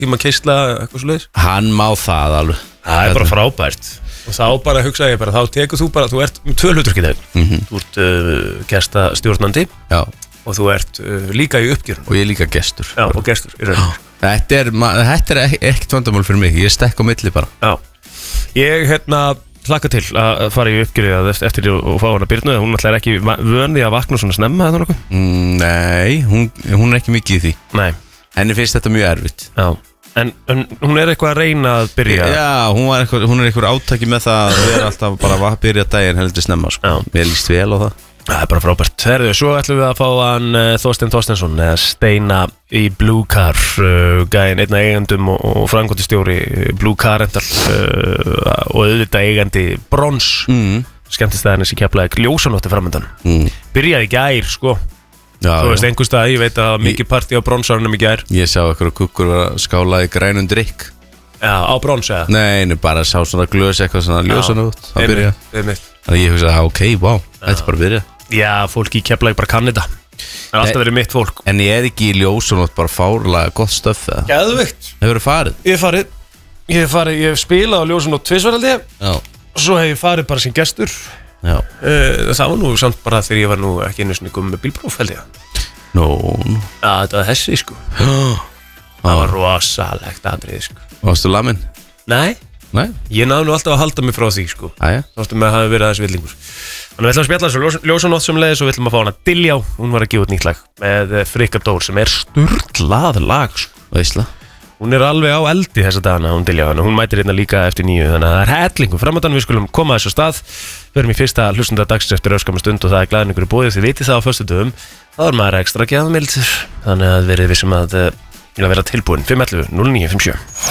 tíma keisla, eitthvað svoleiðis. Hann má það alveg. Það bara frábært. Og þá bara hugsa ég bara, þá tekur þú bara, þú ert 2 hlutverk í þeim. Þú ert gestastjórnandi. Já. Og þú ert líka í uppgjörun. Og ég er líka gestur. Já, og gestur í rauninni. Þetta er ekkert vandamál fyrir mig, ég stekk á milli bara. Já. Ég hlakka til að fara í uppgjörið eftir að fá hana Birnu. Hún alltaf ekki vön því að vakna svona snemma eða nokkuð? Nei, hún er ekki mikið í því. Nei. Henni finnst þetta mjög erfitt. Já. En hún er eitthvað að reyna að byrja. Já, hún er eitthvað átaki með það að vera alltaf bara að byrja daginn heldur snemma sko. Mér líst vel á það. Það er bara frábært. Herðu, svo ætlum við að fá hann Þorstein Þorsteinsson eða Steina í Blue Car, gæinn einn af eigendum og framkvæmdastjóri Blue Car Rental og auðvitað eigandi Brons, skemmtistæðarins í Keflavík, ljósanótti framöndan. Byrjaði í gær sko. Já, þú veist, einhvers stað, ég veit að mikið partí á Bronsárunum í gær. Ég sá eitthvað kukkur var að skála í grænum drikk. Já, á Brons eða? Nei, bara sá svona glös eitthvað svona ljósanótt að byrja. Þannig ég hugsaði, ok, wow, þetta er bara að byrja. Já, fólk í Keflavík bara kann þetta. Það er alltaf verið mitt fólk. En ég er ekki í ljósanótt bara fárlega gott stöf eða? Geðveikt. Hefurðu farið? Ég hef spilað á ljósanótt 2 svaraldi. Já. Svo hef ég farið bara sem gestur. Já. Það var nú samt bara þegar ég var nú ekki einu svona komið með bílpróf held ég. Já, þetta var þessi sko. Það var rosalegt aðrið sko. Varstu lamin? Nei. Ég náði nú alltaf að halda mig frá því sko. Þá með að hafa verið aðeins villingur. Þannig við ætlum að spjalla þessu ljósanótt sem leiðis og við ætlum að fá hana Diljá. Hún var að gefa út nýtt lag með Frikka Dór sem er sturlað lag sko. Veisla. Hún er alveg á eldi þessa dagana, hún Diljá, hún mætir hérna líka eftir 9, þannig að það er hellingu framöndan, við skulum koma þessu stað, við erum í fyrsta hlustunda dagsins eftir örskamma stund og það er glæðningur í bóðið, þið vitið það á föstudöfum, þá er maður ekstra gjafmildur, þannig að verið vissum að vera tilbúin, 511 0957.